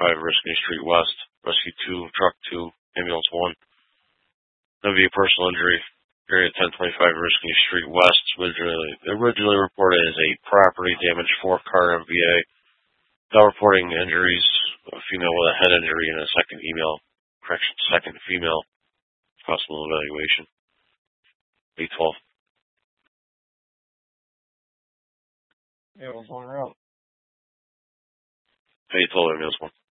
Risky Street West, Rescue 2, Truck 2, Ambulance 1. That'd be a personal injury. Area 1025 Risky Street West, originally reported as a property damage 4-car MVA. Now reporting injuries, a female with a head injury and a second female, possible evaluation. 812. Yeah, what's going on? 812 ambulance 1.